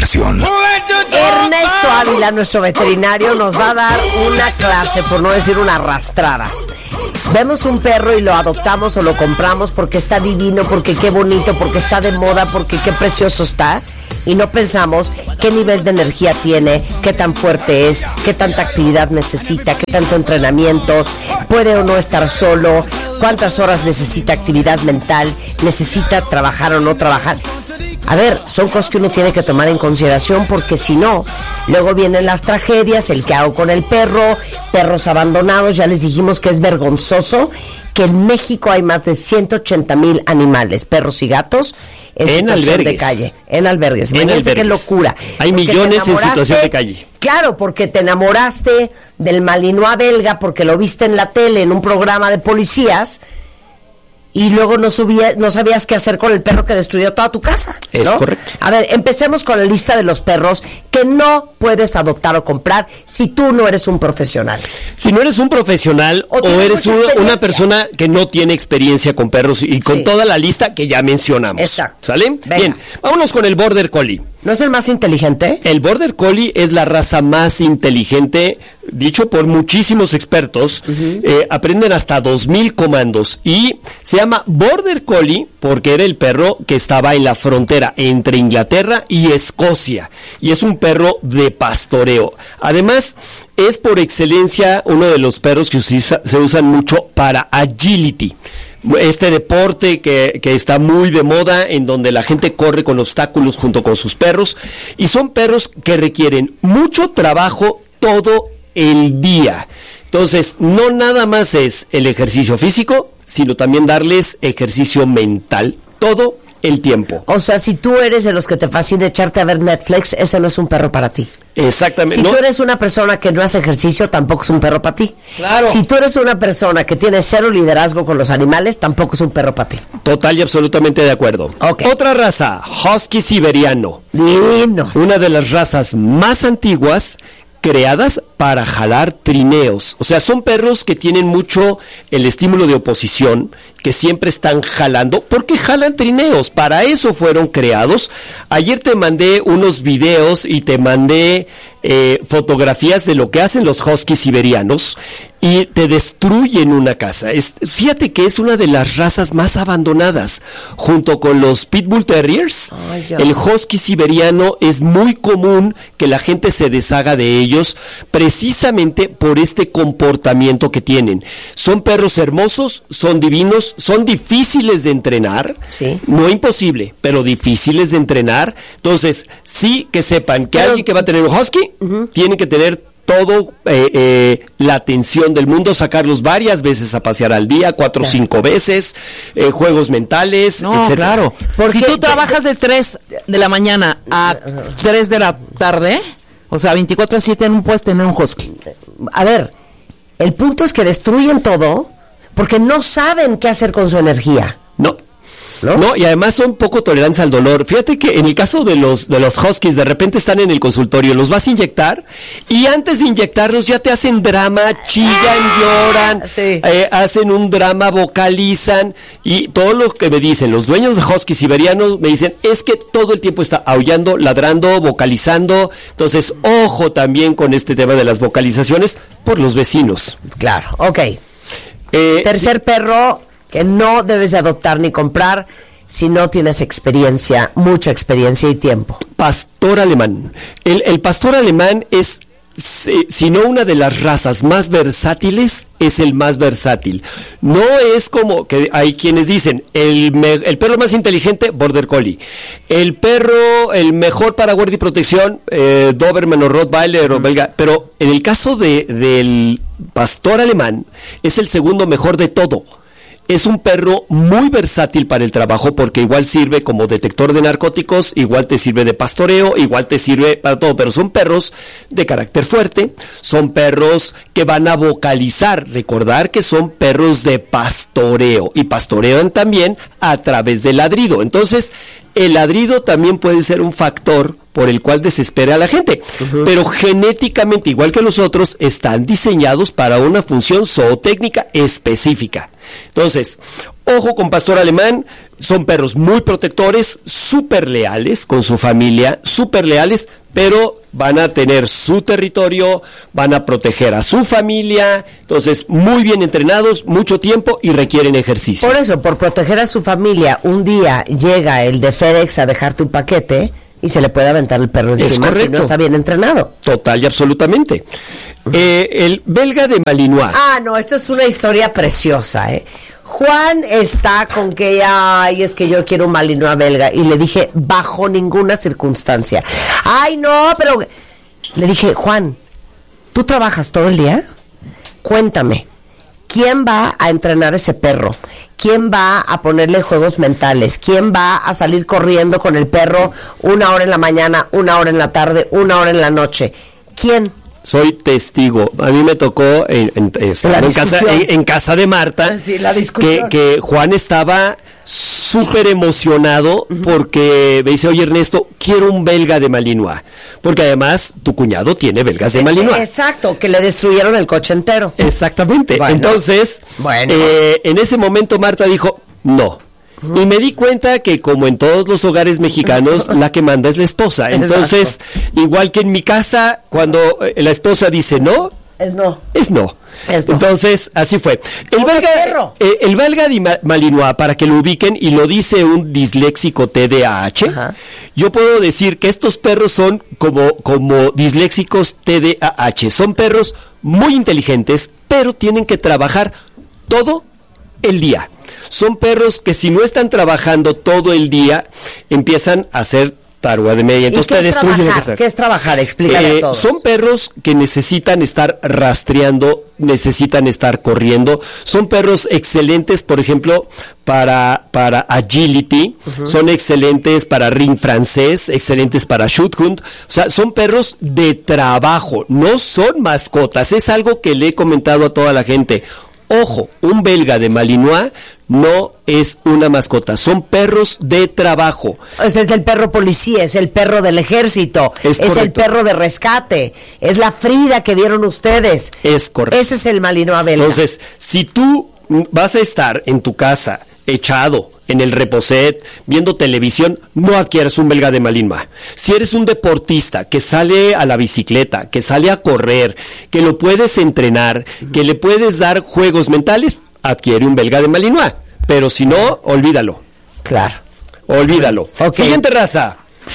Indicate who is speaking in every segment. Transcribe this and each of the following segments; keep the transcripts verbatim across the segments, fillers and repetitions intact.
Speaker 1: diversión.
Speaker 2: Ernesto Ávila, nuestro veterinario, nos va a dar una clase, por no decir una arrastrada. Vemos un perro y lo adoptamos o lo compramos porque está divino, porque qué bonito, porque está de moda, porque qué precioso está. Y no pensamos qué nivel de energía tiene, qué tan fuerte es, qué tanta actividad necesita, qué tanto entrenamiento, puede o no estar solo, cuántas horas necesita actividad mental, necesita trabajar o no trabajar. A ver, son cosas que uno tiene que tomar en consideración porque si no, luego vienen las tragedias, el que hago con el perro, perros abandonados. Ya les dijimos que es vergonzoso que en México hay más de ciento ochenta mil animales, perros y gatos, en, en situación albergues. de calle, en albergues. Imagínense qué locura.
Speaker 3: Hay millones en situación de calle.
Speaker 2: Claro, porque te enamoraste del malinois belga, porque lo viste en la tele, en un programa de policías, y luego no subías, no sabías qué hacer con el perro que destruyó toda tu casa, ¿no?
Speaker 3: Es correcto.
Speaker 2: A ver, empecemos con la lista de los perros que no puedes adoptar o comprar si tú no eres un profesional.
Speaker 3: Si no eres un profesional o, o eres una, una persona que no tiene experiencia con perros y con sí. toda la lista que ya mencionamos.
Speaker 2: Exacto.
Speaker 3: ¿Sale?
Speaker 2: Venga.
Speaker 3: Bien, vámonos con el Border Collie.
Speaker 2: ¿No es el más inteligente?
Speaker 3: El Border Collie es la raza más inteligente, dicho por muchísimos expertos. Uh-huh. eh, aprenden hasta dos mil comandos y se llama Border Collie porque era el perro que estaba en la frontera entre Inglaterra y Escocia y es un perro de pastoreo. Además, es por excelencia uno de los perros que se, usa, se usan mucho para agility. Este deporte que, que está muy de moda, en donde la gente corre con obstáculos junto con sus perros, y son perros que requieren mucho trabajo todo el día. Entonces, no nada más es el ejercicio físico, sino también darles ejercicio mental todo el tiempo.
Speaker 2: O sea, si tú eres de los que te fascina echarte a ver Netflix, ese no es un perro para ti.
Speaker 3: Exactamente.
Speaker 2: Si
Speaker 3: ¿no?
Speaker 2: tú eres una persona que no hace ejercicio, tampoco es un perro para ti.
Speaker 3: Claro.
Speaker 2: Si tú eres una persona que tiene cero liderazgo con los animales, tampoco es un perro para ti.
Speaker 3: Total y absolutamente de acuerdo.
Speaker 2: Okay.
Speaker 3: Otra raza, Husky Siberiano.
Speaker 2: Divinos.
Speaker 3: Una de las razas más antiguas creadas para jalar trineos. O sea, son perros que tienen mucho el estímulo de oposición, que siempre están jalando, porque jalan trineos. Para eso fueron creados. Ayer te mandé unos videos y te mandé eh, fotografías de lo que hacen los huskies siberianos y te destruyen una casa. Es, fíjate que es una de las razas más abandonadas, junto con los Pitbull Terriers. Ay, el husky siberiano es muy común que la gente se deshaga de ellos, precisamente por este comportamiento que tienen. Son perros hermosos, son divinos, son difíciles de entrenar,
Speaker 2: sí.
Speaker 3: no imposible, pero difíciles de entrenar. Entonces, sí que sepan que pero, alguien que va a tener un husky, uh-huh. tiene que tener todo eh, eh, la atención del mundo, sacarlos varias veces a pasear al día, cuatro o claro. cinco veces, eh, juegos mentales,
Speaker 4: no,
Speaker 3: etcétera.
Speaker 4: Claro, porque si tú trabajas de tres de la mañana a tres de la tarde, o sea, veinticuatro a siete, no puedes tener un husky.
Speaker 2: A ver, el punto es que destruyen todo porque no saben qué hacer con su energía.
Speaker 3: No. ¿No? No, y además son poco tolerantes al dolor. Fíjate que en el caso de los de los huskies, de repente están en el consultorio, los vas a inyectar y antes de inyectarlos ya te hacen drama, chillan, ah, lloran,
Speaker 2: sí.
Speaker 3: eh, hacen un drama, vocalizan, y todo lo que me dicen los dueños de huskies siberianos me dicen es que todo el tiempo está aullando, ladrando, vocalizando. Entonces, ojo también con este tema de las vocalizaciones por los vecinos.
Speaker 2: Claro, ok.
Speaker 3: Eh,
Speaker 2: Tercer sí. perro que no debes de adoptar ni comprar si no tienes experiencia, mucha experiencia y tiempo.
Speaker 3: Pastor alemán. El, el pastor alemán es, si, si no una de las razas más versátiles, es el más versátil. No es como que hay quienes dicen, el, me, el perro más inteligente, Border Collie. El perro, el mejor para guardia y protección, eh, Doberman o Rottweiler mm. o belga. Pero en el caso de, del pastor alemán, es el segundo mejor de todo. Es un perro muy versátil para el trabajo porque igual sirve como detector de narcóticos, igual te sirve de pastoreo, igual te sirve para todo, pero son perros de carácter fuerte, son perros que van a vocalizar, recordar que son perros de pastoreo y pastorean también a través del ladrido. Entonces, el ladrido también puede ser un factor por el cual desespera a la gente. Uh-huh. Pero genéticamente, igual que los otros, están diseñados para una función zootécnica específica. Entonces, ojo con pastor alemán, son perros muy protectores, súper leales con su familia, súper leales, pero van a tener su territorio, van a proteger a su familia, entonces muy bien entrenados, mucho tiempo y requieren ejercicio.
Speaker 2: Por eso, por proteger a su familia, un día llega el de FedEx a dejarte un paquete y se le puede aventar el perro encima si no está bien entrenado.
Speaker 3: Total y absolutamente. Uh-huh. Eh, el belga de Malinois.
Speaker 2: Ah, no, esto es una historia preciosa, ¿eh? Juan está con que, ay, es que yo quiero un Malinois belga. Y le dije, bajo ninguna circunstancia. Ay, no, pero... Le dije, Juan, ¿tú trabajas todo el día? Cuéntame, ¿quién va a entrenar ese perro? ¿Quién va a ponerle juegos mentales? ¿Quién va a salir corriendo con el perro una hora en la mañana, una hora en la tarde, una hora en la noche? ¿Quién?
Speaker 3: Soy testigo. A mí me tocó en, en, estar en, casa, en, en casa de Marta,
Speaker 2: sí, la discusión.
Speaker 3: que, que Juan estaba súper emocionado uh-huh. porque me dice, oye Ernesto, quiero un belga de Malinois, porque además tu cuñado tiene belgas de Malinois.
Speaker 2: Exacto, que le destruyeron el coche entero.
Speaker 3: Exactamente. Bueno, Entonces, bueno. Eh, en ese momento Marta dijo, no. Y me di cuenta que como en todos los hogares mexicanos, la que manda es la esposa. Entonces, Exacto. igual que en mi casa, cuando la esposa dice no,
Speaker 2: es no.
Speaker 3: Es no.
Speaker 2: Es no.
Speaker 3: Entonces, así fue. El belga, eh, el belga de Malinois, para que lo ubiquen, y lo dice un disléxico T D A H, Ajá. yo puedo decir que estos perros son como, como disléxicos T D A H. Son perros muy inteligentes, pero tienen que trabajar todo el día. Son perros que si no están trabajando todo el día, empiezan a hacer taruga de media. Entonces te destruyen lo que sea.
Speaker 2: ¿Qué es trabajar? Explícale
Speaker 3: eh,
Speaker 2: a todos.
Speaker 3: Son perros que necesitan estar rastreando, necesitan estar corriendo. Son perros excelentes, por ejemplo, para, para agility. Uh-huh. Son excelentes para ring francés, excelentes para shoot hunt. O sea, son perros de trabajo, no son mascotas. Es algo que le he comentado a toda la gente. Ojo, un belga de Malinois no es una mascota, son perros de trabajo.
Speaker 2: Ese es el perro policía, es el perro del ejército, es, es el perro de rescate, es la Frida que vieron ustedes.
Speaker 3: Es correcto.
Speaker 2: Ese es el Malinois belga.
Speaker 3: Entonces, si tú vas a estar en tu casa echado en el reposet, viendo televisión, no adquieras un belga de Malinois. Si eres un deportista que sale a la bicicleta, que sale a correr, que lo puedes entrenar, que le puedes dar juegos mentales, adquiere un belga de Malinois. Pero si no, olvídalo.
Speaker 2: Claro.
Speaker 3: Olvídalo. Okay. Siguiente raza.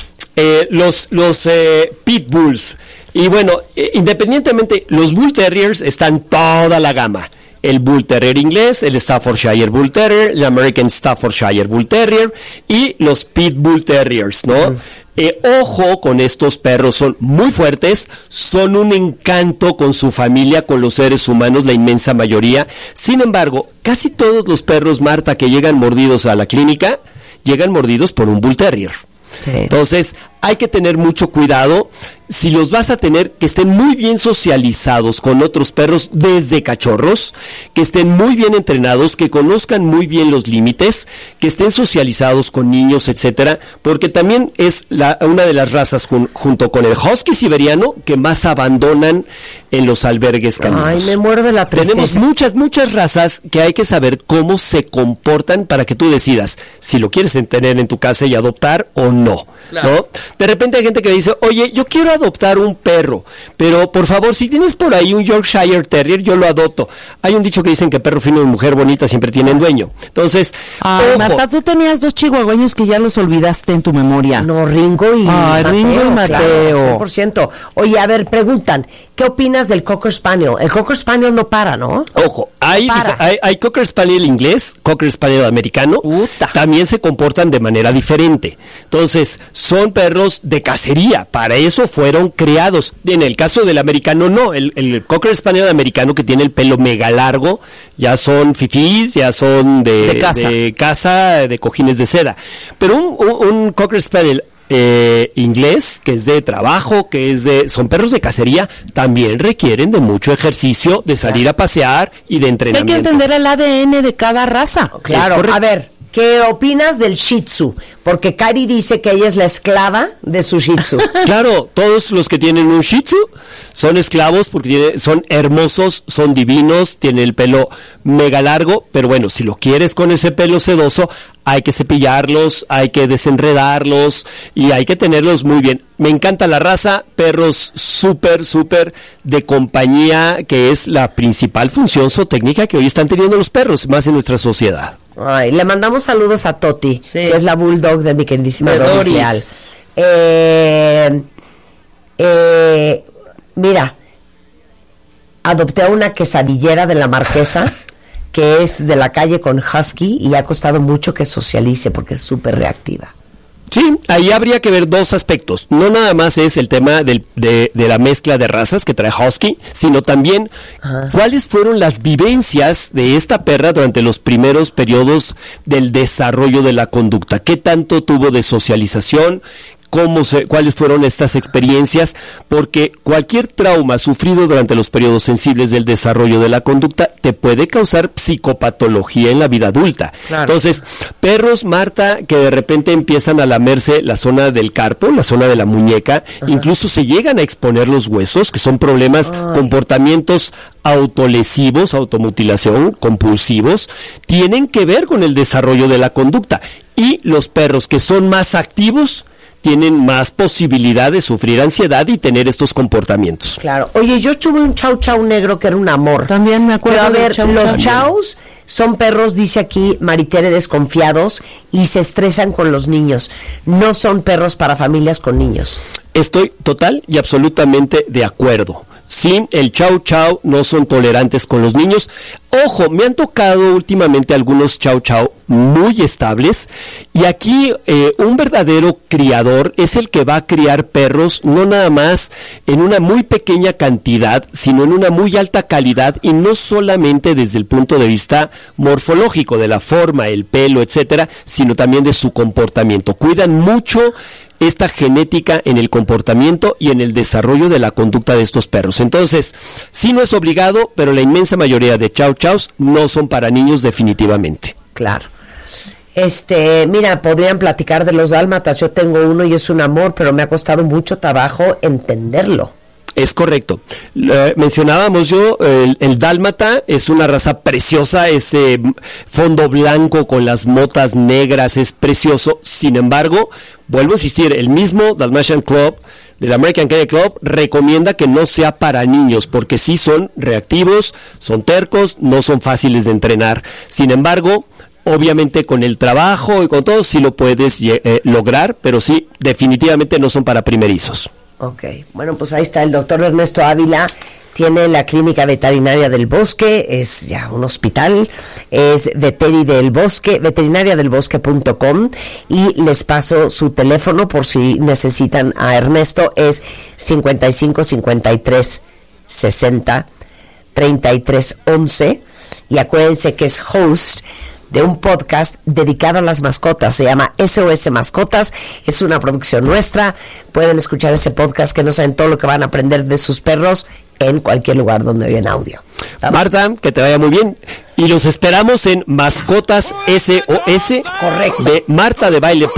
Speaker 3: Eh, los los eh, Pitbulls. Y bueno, eh, independientemente, los Bull Terriers están toda la gama. El Bull Terrier inglés, el Staffordshire Bull Terrier, el American Staffordshire Bull Terrier y los Pitbull Terriers, ¿no? Uh-huh. Eh, ojo con estos perros, son muy fuertes, son un encanto con su familia, con los seres humanos, la inmensa mayoría. Sin embargo, casi todos los perros, Marta, que llegan mordidos a la clínica, llegan mordidos por un Bull Terrier. Sí. Entonces, hay que tener mucho cuidado. Si los vas a tener, que estén muy bien socializados con otros perros desde cachorros, que estén muy bien entrenados, que conozcan muy bien los límites, que estén socializados con niños, etcétera, porque también es la, una de las razas jun, junto con el husky siberiano que más abandonan en los albergues caninos.
Speaker 2: Ay, me muero de la tristeza.
Speaker 3: Tenemos muchas, muchas razas que hay que saber cómo se comportan para que tú decidas si lo quieres tener en tu casa y adoptar o no, claro. ¿no? De repente hay gente que dice, oye, yo quiero adoptar un perro, pero por favor, si tienes por ahí un Yorkshire Terrier, yo lo adopto. Hay un dicho que dicen que perro fino y mujer bonita siempre tienen dueño. Entonces,
Speaker 4: Ay, ojo. Marta, tú tenías dos chihuahueños que ya los olvidaste en tu memoria.
Speaker 2: No, Ringo y
Speaker 4: Ay,
Speaker 2: Mateo.
Speaker 4: Ringo y Mateo.
Speaker 2: Claro, cien por ciento. Oye, a ver, preguntan, ¿qué opinas del Cocker Spaniel? El Cocker Spaniel no para, ¿no?
Speaker 3: Ojo, hay,
Speaker 2: para.
Speaker 3: hay, hay Cocker Spaniel inglés, Cocker Spaniel americano, Uta. También se comportan de manera diferente. Entonces, son perros de cacería, para eso fueron creados. En el caso del americano, no. El, el Cocker Spaniel americano, que tiene el pelo mega largo, ya son fifís, ya son de,
Speaker 4: de, casa.
Speaker 3: de casa, de cojines de seda. Pero un, un, un Cocker Spaniel eh, inglés, que es de trabajo, que es de, son perros de cacería, también requieren de mucho ejercicio, de salir a pasear y de entrenamiento.
Speaker 4: Hay que entender el A D N de cada raza.
Speaker 2: Claro, a ver, ¿qué opinas del Shih Tzu? Porque Cari dice que ella es la esclava de su Shih Tzu.
Speaker 3: Claro, todos los que tienen un Shih Tzu son esclavos porque tiene, son hermosos, son divinos, tienen el pelo mega largo, pero bueno, si lo quieres con ese pelo sedoso, hay que cepillarlos, hay que desenredarlos y hay que tenerlos muy bien. Me encanta la raza, perros súper, súper de compañía, que es la principal función zootécnica que hoy están teniendo los perros, más en nuestra sociedad.
Speaker 2: Ay, le mandamos saludos a Toti,
Speaker 4: Sí.
Speaker 2: que es la bulldog de mi queridísima
Speaker 4: De
Speaker 2: Doris
Speaker 4: Doris.
Speaker 2: Leal. Eh, eh, mira, adopté a una quesadillera de la Marquesa, que es de la calle con Husky, y ha costado mucho que socialice porque es súper reactiva.
Speaker 3: Sí, ahí habría que ver dos aspectos. No nada más es el tema del, de, de la mezcla de razas que trae Husky, sino también
Speaker 2: Ajá.
Speaker 3: cuáles fueron las vivencias de esta perra durante los primeros periodos del desarrollo de la conducta. ¿Qué tanto tuvo de socialización? Cómo se, cuáles fueron estas experiencias, porque cualquier trauma sufrido durante los periodos sensibles del desarrollo de la conducta te puede causar psicopatología en la vida adulta.
Speaker 2: Claro.
Speaker 3: Entonces, perros, Marta, que de repente empiezan a lamerse la zona del carpo, la zona de la muñeca, ajá, incluso se llegan a exponer los huesos, que son problemas, ay, comportamientos autolesivos, automutilación, compulsivos, tienen que ver con el desarrollo de la conducta. Y los perros que son más activos tienen más posibilidad de sufrir ansiedad y tener estos comportamientos.
Speaker 2: Claro. Oye, yo tuve un chau chau negro que era un amor.
Speaker 4: También me acuerdo.
Speaker 2: Pero a ver,
Speaker 4: chau,
Speaker 2: los
Speaker 4: chau.
Speaker 2: chaus son perros, dice aquí Maritere, desconfiados y se estresan con los niños. No son perros para familias con niños.
Speaker 3: Estoy total y absolutamente de acuerdo. Sí, el chau chau no son tolerantes con los niños. Ojo, me han tocado últimamente algunos chau chau muy estables, y aquí eh, un verdadero criador es el que va a criar perros no nada más en una muy pequeña cantidad, sino en una muy alta calidad, y no solamente desde el punto de vista morfológico, de la forma, el pelo, etcétera, sino también de su comportamiento. Cuidan mucho esta genética en el comportamiento y en el desarrollo de la conducta de estos perros. Entonces, sí, no es obligado, pero la inmensa mayoría de chau chaus no son para niños definitivamente.
Speaker 2: Claro. Este, mira, podrían platicar de los dálmatas. Yo tengo uno y es un amor, pero me ha costado mucho trabajo entenderlo.
Speaker 3: Es correcto. Eh, mencionábamos yo, el, el dálmata es una raza preciosa, ese fondo blanco con las motas negras es precioso. Sin embargo, vuelvo a insistir, el mismo Dalmatian Club del American Kennel Club recomienda que no sea para niños, porque sí son reactivos, son tercos, no son fáciles de entrenar. Sin embargo, obviamente con el trabajo y con todo sí lo puedes eh, lograr, pero sí, definitivamente no son para primerizos.
Speaker 2: Ok, bueno, pues ahí está el doctor Ernesto Ávila, tiene la clínica veterinaria del Bosque, es ya un hospital, es veteri del Bosque, veterinaria del bosque punto com, y les paso su teléfono por si necesitan a Ernesto, es cincuenta y cinco cincuenta y tres sesenta treinta y tres once, y acuérdense que es host de un podcast dedicado a las mascotas, se llama S O S Mascotas, es una producción nuestra, pueden escuchar ese podcast, que no saben todo lo que van a aprender de sus perros en cualquier lugar donde oyen audio. ¿Vamos?
Speaker 3: Marta, que te vaya muy bien, y los esperamos en Mascotas S O S,
Speaker 2: correcto,
Speaker 3: de Marta de Baile.